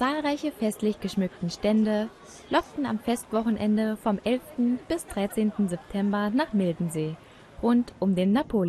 Zahlreiche festlich geschmückten Stände lockten am Festwochenende vom 11. bis 13. September nach Mildensee rund um den Napoleonsdom